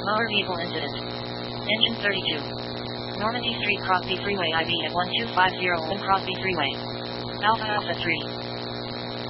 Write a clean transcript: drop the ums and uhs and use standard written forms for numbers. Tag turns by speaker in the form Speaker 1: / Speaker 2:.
Speaker 1: Motor vehicle incident. Engine 32. Normandy Street, Crosby Freeway, IB at 1250 Crosby Freeway. Alpha Alpha 3.